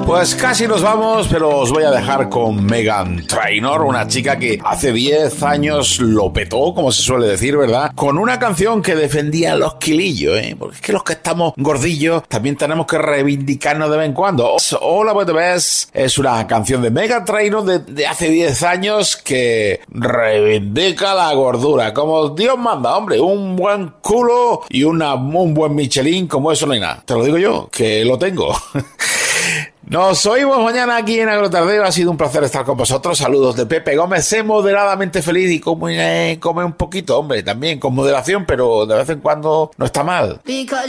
Pues casi nos vamos, pero os voy a dejar con Meghan Trainor, una chica que hace 10 años lo petó, como se suele decir, ¿verdad? Con una canción que defendía los kilillos, porque es que los que estamos gordillos también tenemos que reivindicarnos de vez en cuando. Hola, pues te ves. Es una canción de Meghan Trainor de hace 10 años que reivindica la gordura, como Dios manda, hombre. Un buen culo y un buen Michelin, como eso no hay nada. Te lo digo yo, que lo tengo. Nos oímos mañana aquí en Agrotardeo. Ha sido un placer estar con vosotros. Saludos de Pepe Gómez. Sé moderadamente feliz y come un poquito, hombre, también con moderación, pero de vez en cuando no está mal.